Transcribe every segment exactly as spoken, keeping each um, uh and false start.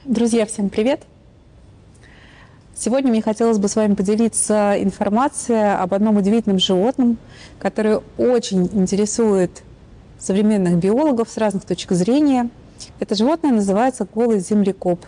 Друзья, всем привет! Сегодня мне хотелось бы с вами поделиться информацией об одном удивительном животном, которое очень интересует современных биологов с разных точек зрения. Это животное называется голый землекоп.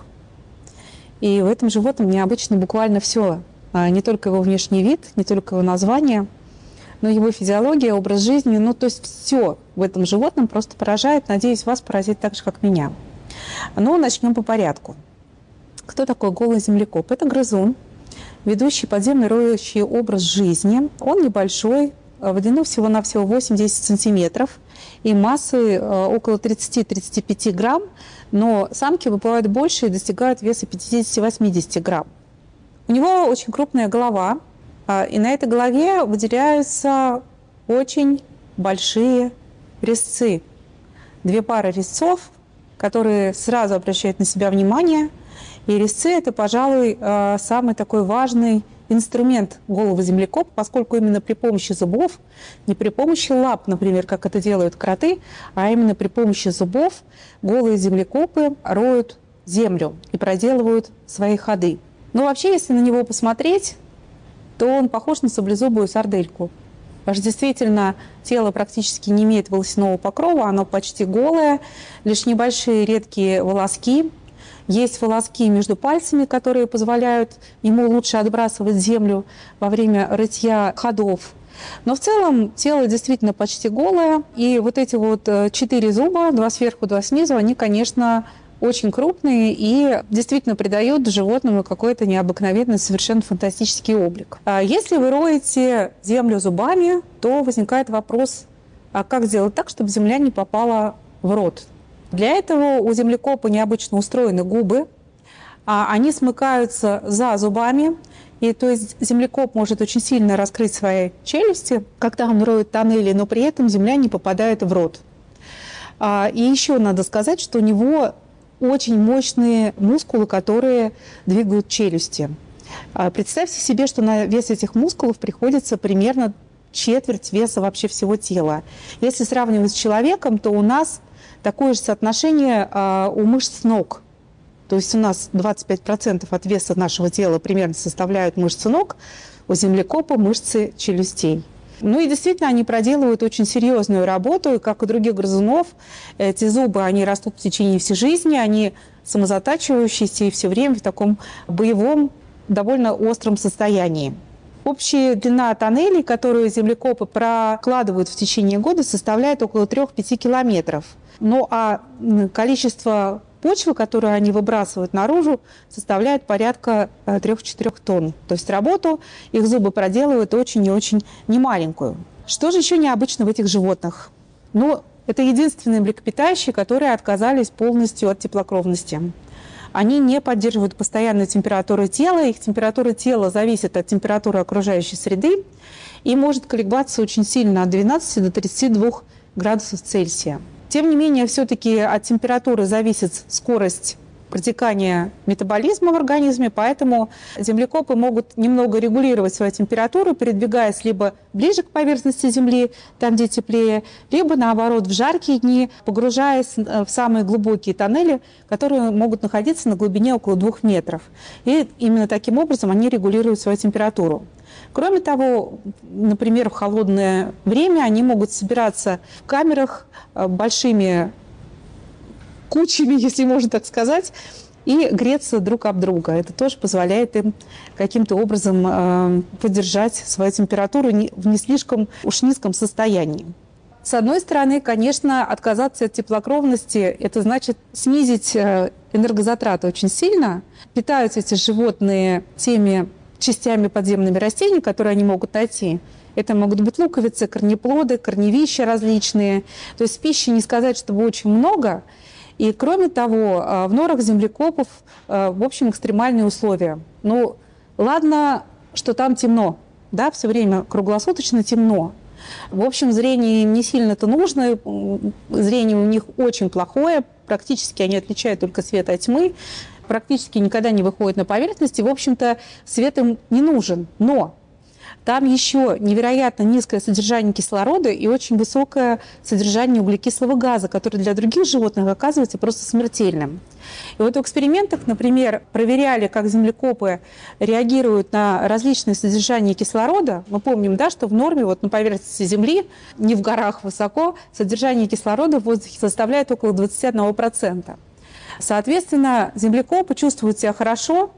И в этом животном необычно буквально все. Не только его внешний вид, не только его название, но его физиология, образ жизни. Ну, то есть все в этом животном просто поражает. Надеюсь, вас поразит так же, как меня. Но начнем по порядку. Кто такой голый землекоп? Это грызун, ведущий подземный роющий образ жизни. Он небольшой, в длину всего-навсего восемь-десять сантиметров и массой около тридцать-тридцать пять грамм, но самки бывают больше и достигают веса пятьдесят-восемьдесят грамм. У него очень крупная голова, и на этой голове выделяются очень большие резцы. Две пары резцов, которые сразу обращают на себя внимание. И резцы – это, пожалуй, самый такой важный инструмент голого землекопа, поскольку именно при помощи зубов, не при помощи лап, например, как это делают кроты, а именно при помощи зубов голые землекопы роют землю и проделывают свои ходы. Но вообще, если на него посмотреть, то он похож на саблезубую сардельку. Потому что действительно тело практически не имеет волосяного покрова, оно почти голое, лишь небольшие редкие волоски. Есть волоски между пальцами, которые позволяют ему лучше отбрасывать землю во время рытья ходов. Но в целом тело действительно почти голое. И вот эти вот четыре зуба, два сверху, два снизу, они, конечно, очень крупные и действительно придают животному какой-то необыкновенный, совершенно фантастический облик. А если вы роете землю зубами, то возникает вопрос, а как сделать так, чтобы земля не попала в рот? Для этого у землекопа необычно устроены губы, а они смыкаются за зубами, и то есть землекоп может очень сильно раскрыть свои челюсти, когда он роет тоннели, но при этом земля не попадает в рот. И еще надо сказать, что у него очень мощные мускулы, которые двигают челюсти. Представьте себе, что на вес этих мускулов приходится примерно четверть веса вообще всего тела. Если сравнивать с человеком, то у нас такое же соотношение у мышц ног. То есть у нас двадцать пять процентов от веса нашего тела примерно составляют мышцы ног, у землекопа мышцы челюстей. Ну и действительно, они проделывают очень серьезную работу, и как у других грызунов, эти зубы, они растут в течение всей жизни, они самозатачивающиеся и все время в таком боевом, довольно остром состоянии. Общая длина тоннелей, которую землекопы прокладывают в течение года, составляет около трёх-пяти километров. Ну а количество почвы, которую они выбрасывают наружу, составляет порядка трёх-четырёх тонн. То есть работу их зубы проделывают очень и очень немаленькую. Что же еще необычно в этих животных? Ну, это единственные млекопитающие, которые отказались полностью от теплокровности. Они не поддерживают постоянную температуру тела, их температура тела зависит от температуры окружающей среды и может колебаться очень сильно от двенадцати до тридцати двух градусов Цельсия. Тем не менее, все-таки от температуры зависит скорость протекания метаболизма в организме, поэтому землекопы могут немного регулировать свою температуру, передвигаясь либо ближе к поверхности Земли, там, где теплее, либо, наоборот, в жаркие дни, погружаясь в самые глубокие тоннели, которые могут находиться на глубине около двух метров. И именно таким образом они регулируют свою температуру. Кроме того, например, в холодное время они могут собираться в камерах большими кучами, если можно так сказать, и греться друг об друга. Это тоже позволяет им каким-то образом э, поддержать свою температуру в не слишком уж низком состоянии. С одной стороны, конечно, отказаться от теплокровности – это значит снизить энергозатраты очень сильно. Питаются эти животные теми частями подземными растений, которые они могут найти. Это могут быть луковицы, корнеплоды, корневища различные. То есть пищи не сказать, чтобы очень много. И кроме того, в норах землекопов, в общем, экстремальные условия. Ну, ладно, что там темно, да, все время круглосуточно темно. В общем, зрение им не сильно-то нужно, зрение у них очень плохое, практически они отличают только свет от тьмы, практически никогда не выходят на поверхность, и, в общем-то, свет им не нужен. Но Там еще невероятно низкое содержание кислорода и очень высокое содержание углекислого газа, который для других животных оказывается просто смертельным. И вот в экспериментах, например, проверяли, как землекопы реагируют на различные содержания кислорода. Мы помним, да, что в норме вот на поверхности Земли, не в горах высоко, содержание кислорода в воздухе составляет около двадцати одного процента. Соответственно, землекопы чувствуют себя хорошо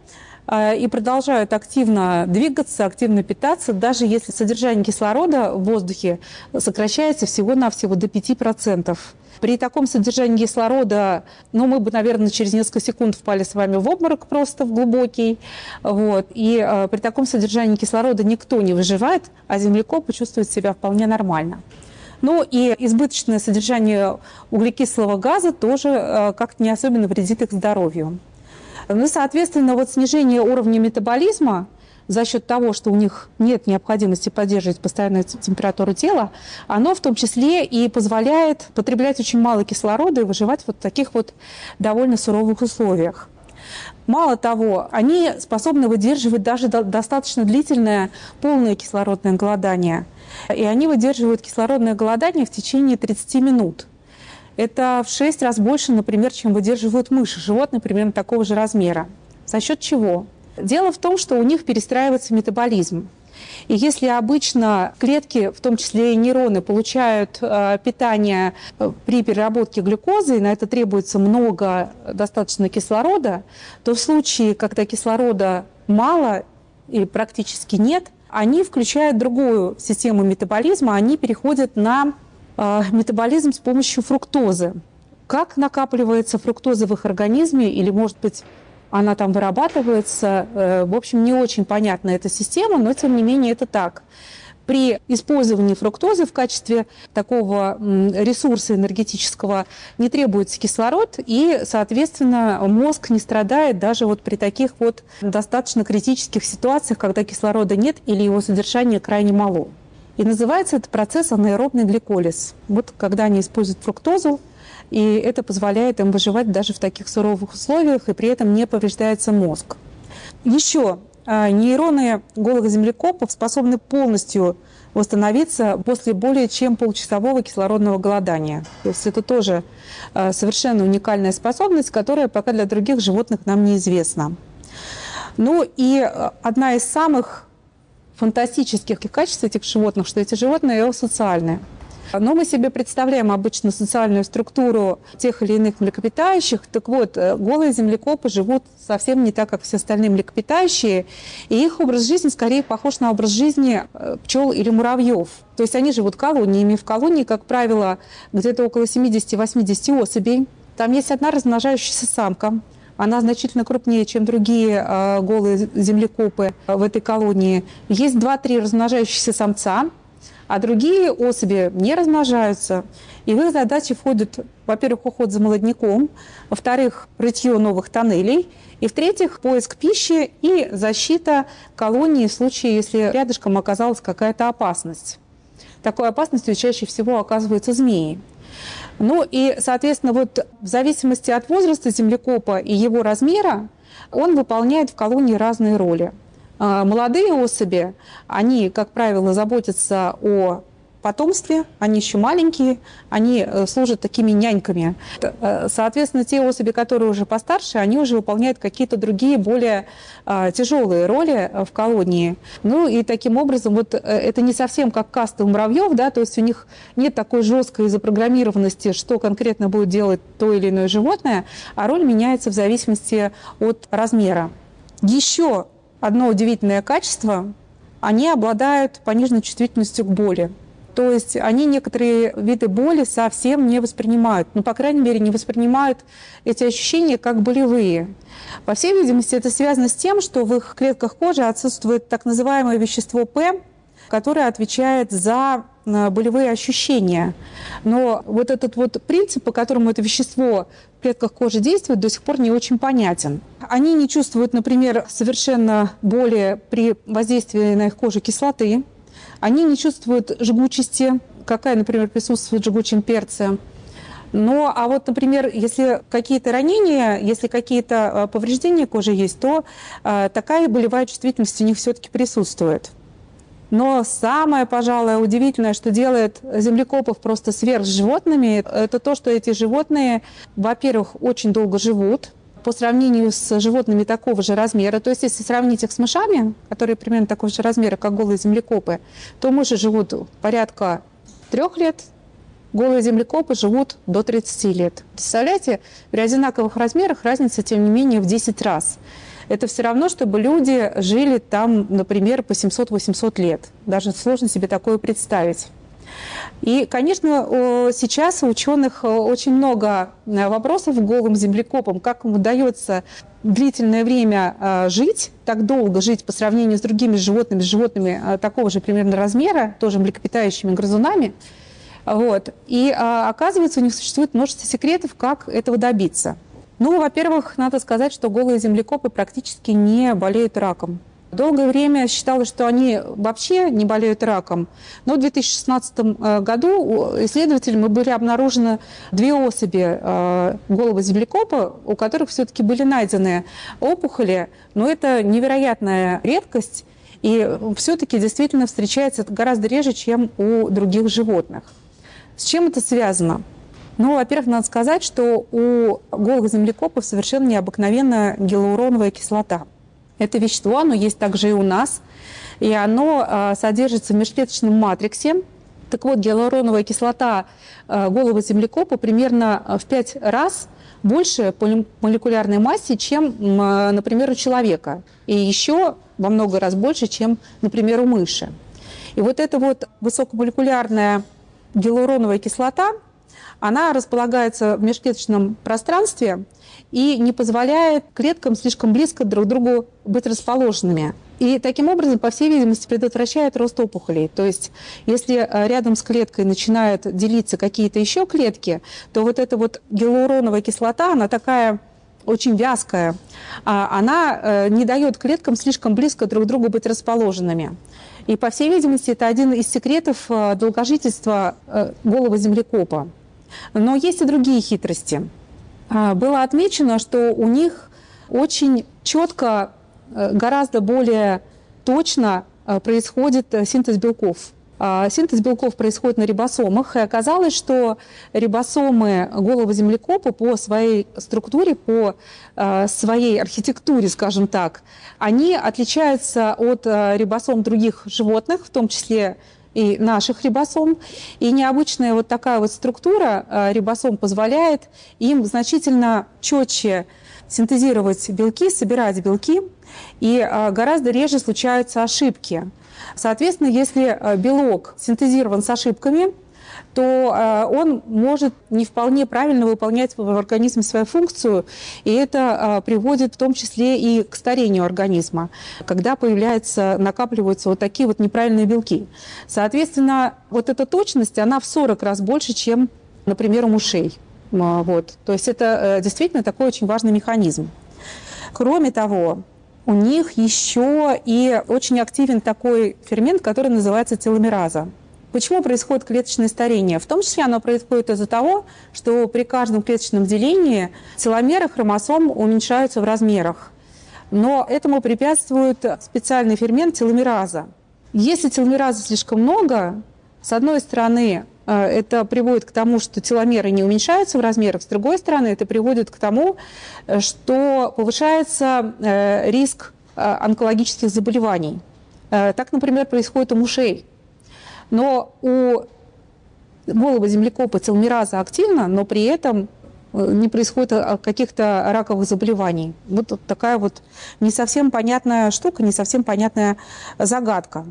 и продолжают активно двигаться, активно питаться, даже если содержание кислорода в воздухе сокращается всего-навсего до пяти процентов. При таком содержании кислорода, ну, мы бы, наверное, через несколько секунд впали с вами в обморок просто, в глубокий. Вот. И э, при таком содержании кислорода никто не выживает, а землекопы чувствуют себя вполне нормально. Ну и избыточное содержание углекислого газа тоже э, как-то не особенно вредит их здоровью. Ну, соответственно, вот снижение уровня метаболизма за счет того, что у них нет необходимости поддерживать постоянную температуру тела, оно в том числе и позволяет потреблять очень мало кислорода и выживать вот в таких вот довольно суровых условиях. Мало того, они способны выдерживать даже достаточно длительное полное кислородное голодание. И они выдерживают кислородное голодание в течение тридцати минут. Это в шесть раз больше, например, чем выдерживают мыши, животные примерно такого же размера. За счет чего? Дело в том, что у них перестраивается метаболизм. И если обычно клетки, в том числе и нейроны, получают э, питание при переработке глюкозы, и на это требуется много достаточно кислорода, то в случае, когда кислорода мало или практически нет, они включают другую систему метаболизма, они переходят на э, метаболизм с помощью фруктозы. Как накапливается фруктоза в их организме, или, может быть, она там вырабатывается. В общем, не очень понятна эта система, но, тем не менее, это так. При использовании фруктозы в качестве такого ресурса энергетического не требуется кислород, и, соответственно, мозг не страдает даже вот при таких вот достаточно критических ситуациях, когда кислорода нет или его содержание крайне мало. И называется этот процесс анаэробный гликолиз. Вот когда они используют фруктозу, и это позволяет им выживать даже в таких суровых условиях, и при этом не повреждается мозг. Еще нейроны голых землекопов способны полностью восстановиться после более чем получасового кислородного голодания. То есть это тоже совершенно уникальная способность, которая пока для других животных нам неизвестна. Ну и одна из самых фантастических качеств этих животных, что эти животные эосоциальные. Но мы себе представляем обычно социальную структуру тех или иных млекопитающих. Так вот, голые землекопы живут совсем не так, как все остальные млекопитающие, и их образ жизни скорее похож на образ жизни пчел или муравьев. То есть они живут колониями. В колонии, как правило, где-то около семидесяти-восьмидесяти особей. Там есть одна размножающаяся самка. Она значительно крупнее, чем другие э, голые землекопы в этой колонии. Есть два-три размножающихся самца, а другие особи не размножаются. И в их задачи входит, во-первых, уход за молодняком, во-вторых, рытье новых тоннелей, и, в-третьих, поиск пищи и защита колонии в случае, если рядышком оказалась какая-то опасность. Такой опасностью чаще всего оказываются змеи. Ну и, соответственно, вот в зависимости от возраста землекопа и его размера, он выполняет в колонии разные роли. Молодые особи, они, как правило, заботятся о потомстве, они еще маленькие, они служат такими няньками. Соответственно, те особи, которые уже постарше, они уже выполняют какие-то другие, более тяжелые роли в колонии. Ну и таким образом, вот это не совсем как каста у муравьев, да, то есть у них нет такой жесткой запрограммированности, что конкретно будет делать то или иное животное, а роль меняется в зависимости от размера. Еще одно удивительное качество – они обладают пониженной чувствительностью к боли. То есть они некоторые виды боли совсем не воспринимают, ну, по крайней мере, не воспринимают эти ощущения как болевые. По всей видимости, это связано с тем, что в их клетках кожи отсутствует так называемое вещество П, которое отвечает за болевые ощущения. Но вот этот вот принцип, по которому это вещество в клетках кожи действует, до сих пор не очень понятен. Они не чувствуют, например, совершенно боли при воздействии на их кожу кислоты. Они не чувствуют жгучести, какая, например, присутствует в жгучем перце. Но, а вот, например, если какие-то ранения, если какие-то повреждения кожи есть, то э, такая болевая чувствительность у них все-таки присутствует. Но самое, пожалуй, удивительное, что делает землекопов просто сверхживотными, это то, что эти животные, во-первых, очень долго живут по сравнению с животными такого же размера. То есть, если сравнить их с мышами, которые примерно такого же размера, как голые землекопы, то мыши живут порядка трех лет, голые землекопы живут до тридцати лет. Представляете, при одинаковых размерах разница, тем не менее, в десять раз. Это все равно, чтобы люди жили там, например, по семьсот-восемьсот лет. Даже сложно себе такое представить. И, конечно, сейчас у ученых очень много вопросов к голым землекопам, как им удается длительное время жить, так долго жить по сравнению с другими животными, с животными такого же примерно размера, тоже млекопитающими грызунами. Вот. И оказывается, у них существует множество секретов, как этого добиться. Ну, во-первых, надо сказать, что голые землекопы практически не болеют раком. Долгое время считалось, что они вообще не болеют раком. Но в две тысячи шестнадцатом году исследователями были обнаружены две особи голого землекопа, у которых все-таки были найдены опухоли. Но это невероятная редкость, и все-таки действительно встречается гораздо реже, чем у других животных. С чем это связано? Ну, во-первых, надо сказать, что у голых землекопов совершенно необыкновенная гиалуроновая кислота. Это вещество, оно есть также и у нас, и оно а, содержится в межклеточном матриксе. Так вот, гиалуроновая кислота а, голого землекопа примерно в пять раз больше по молекулярной массе, чем, а, например, у человека. И еще во много раз больше, чем, например, у мыши. И вот эта вот высокомолекулярная гиалуроновая кислота, она располагается в межклеточном пространстве и не позволяет клеткам слишком близко друг к другу быть расположенными. И таким образом, по всей видимости, предотвращает рост опухолей. То есть, если рядом с клеткой начинают делиться какие-то еще клетки, то вот эта вот гиалуроновая кислота, она такая очень вязкая, она не дает клеткам слишком близко друг к другу быть расположенными. И, по всей видимости, это один из секретов долгожительства голого землекопа. Но есть и другие хитрости. Было отмечено, что у них очень четко, гораздо более точно происходит синтез белков. Синтез белков происходит на рибосомах, и оказалось, что рибосомы голого землекопа по своей структуре, по своей архитектуре, скажем так, они отличаются от рибосом других животных, в том числе и наших рибосом. И необычная вот такая вот структура рибосом позволяет им значительно четче синтезировать белки, собирать белки, и гораздо реже случаются ошибки. Соответственно, если белок синтезирован с ошибками, то он может не вполне правильно выполнять в организме свою функцию, и это приводит в том числе и к старению организма, когда появляются, накапливаются вот такие вот неправильные белки. Соответственно, вот эта точность, она в сорок раз больше, чем, например, у мышей. Вот. То есть это действительно такой очень важный механизм. Кроме того, у них еще и очень активен такой фермент, который называется теломераза. Почему происходит клеточное старение? В том числе оно происходит из-за того, что при каждом клеточном делении теломеры хромосом уменьшаются в размерах. Но этому препятствует специальный фермент теломераза. Если теломеразы слишком много, с одной стороны, это приводит к тому, что теломеры не уменьшаются в размерах, с другой стороны, это приводит к тому, что повышается риск онкологических заболеваний. Так, например, происходит у мышей. Но у голого землекопа теломераза активна, но при этом не происходит каких-то раковых заболеваний. Вот такая вот не совсем понятная штука, не совсем понятная загадка.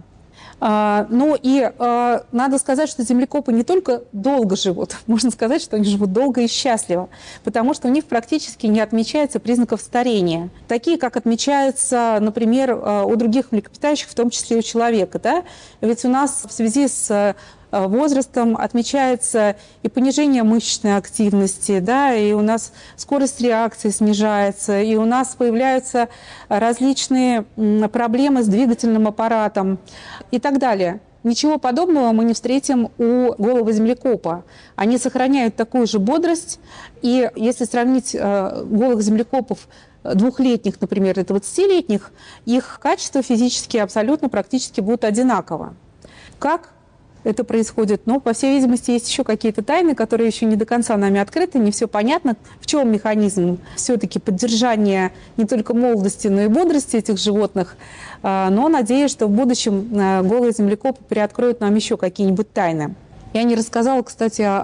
Ну и надо сказать, что землекопы не только долго живут, можно сказать, что они живут долго и счастливо, потому что у них практически не отмечается признаков старения, такие, как отмечаются, например, у других млекопитающих, в том числе и у человека. Да? Ведь у нас в связи с возрастом отмечается и понижение мышечной активности, да, и у нас скорость реакции снижается, и у нас появляются различные проблемы с двигательным аппаратом и так далее. Ничего подобного мы не встретим у голого землекопа. Они сохраняют такую же бодрость, и если сравнить э, голых землекопов двухлетних, например, и двадцатилетних, их качества физические абсолютно практически будут одинаково. Как это происходит? Ну, по всей видимости, есть еще какие-то тайны, которые еще не до конца нами открыты, не все понятно. В чем механизм все-таки поддержания не только молодости, но и бодрости этих животных. Но надеюсь, что в будущем голые землекопы приоткроют нам еще какие-нибудь тайны. Я не рассказала, кстати, о,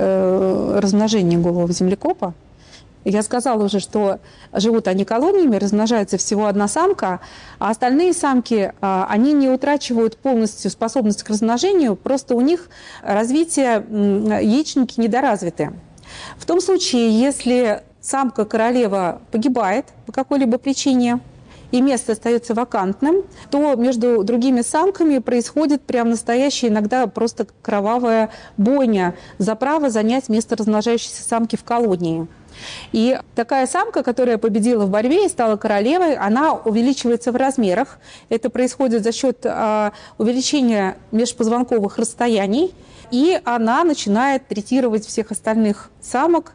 о размножении голого землекопа. Я сказала уже, что живут они колониями, размножается всего одна самка, а остальные самки, они не утрачивают полностью способность к размножению, просто у них развитие яичники недоразвиты. В том случае, если самка-королева погибает по какой-либо причине, и место остается вакантным, то между другими самками происходит прям настоящая, иногда просто кровавая бойня за право занять место размножающейся самки в колонии. И такая самка, которая победила в борьбе и стала королевой, она увеличивается в размерах. Это происходит за счет э, увеличения межпозвонковых расстояний. И она начинает третировать всех остальных самок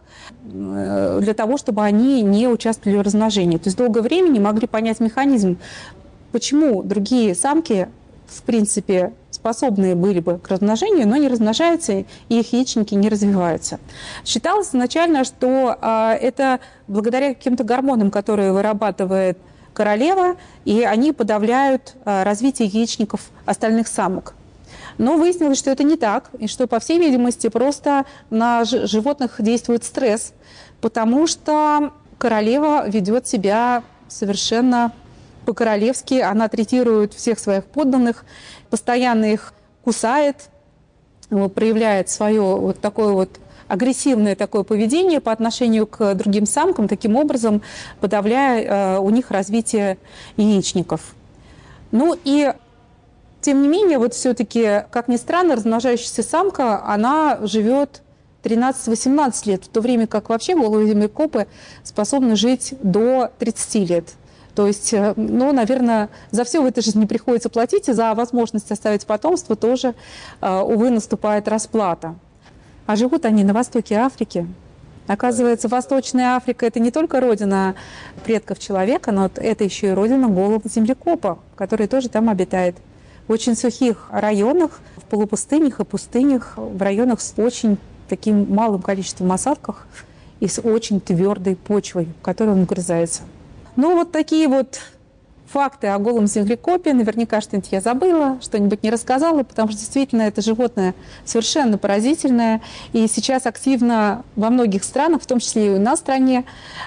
э, для того, чтобы они не участвовали в размножении. То есть долгое время не могли понять механизм, почему другие самки, в принципе, способные были бы к размножению, но не размножаются, и их яичники не развиваются. Считалось изначально, что а, это благодаря каким-то гормонам, которые вырабатывает королева, и они подавляют а, развитие яичников остальных самок. Но выяснилось, что это не так, и что, по всей видимости, просто на животных действует стресс, потому что королева ведет себя совершенно по-королевски, она третирует всех своих подданных, постоянно их кусает, проявляет свое вот такое вот агрессивное такое поведение по отношению к другим самкам, таким образом подавляя э, у них развитие яичников. Ну и тем не менее, вот все-таки, как ни странно, размножающаяся самка, она живет тринадцать-восемнадцать лет, в то время как вообще голые землекопы способны жить до тридцати лет. То есть, ну, наверное, за все в этой жизни приходится платить, и за возможность оставить потомство тоже, увы, наступает расплата. А живут они на востоке Африки. Оказывается, Восточная Африка – это не только родина предков человека, но это еще и родина голого землекопа, который тоже там обитает. В очень сухих районах, в полупустынях и пустынях, в районах с очень таким малым количеством осадков и с очень твердой почвой, в которой он вгрызается. Ну, вот такие вот факты о голом землекопе. Наверняка что-нибудь я забыла, что-нибудь не рассказала, потому что действительно это животное совершенно поразительное. И сейчас активно во многих странах, в том числе и у нас в стране,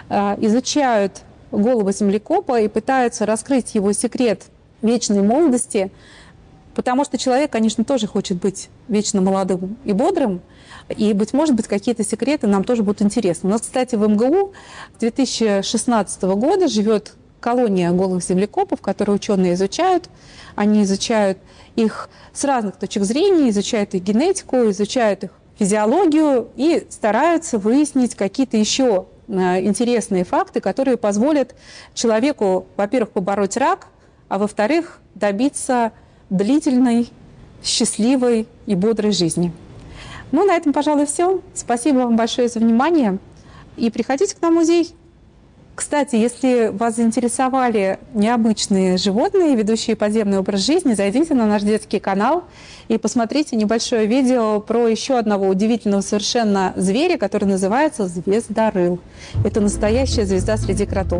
изучают голого землекопа и пытаются раскрыть его секрет вечной молодости, потому что человек, конечно, тоже хочет быть вечно молодым и бодрым, и, быть может быть, какие-то секреты нам тоже будут интересны. У нас, кстати, в эм гэ у с две тысячи шестнадцатого года живет колония голых землекопов, которые ученые изучают. Они изучают их с разных точек зрения, изучают их генетику, изучают их физиологию и стараются выяснить какие-то еще интересные факты, которые позволят человеку, во-первых, побороть рак, а во-вторых, добиться длительной, счастливой и бодрой жизни. Ну, на этом, пожалуй, все. Спасибо вам большое за внимание. И приходите к нам в музей. Кстати, если вас заинтересовали необычные животные, ведущие подземный образ жизни, зайдите на наш детский канал и посмотрите небольшое видео про еще одного удивительного совершенно зверя, который называется звездорыл. Это настоящая звезда среди кротов.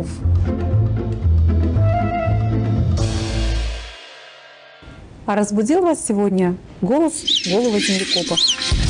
А разбудил вас сегодня голос голого землекопа.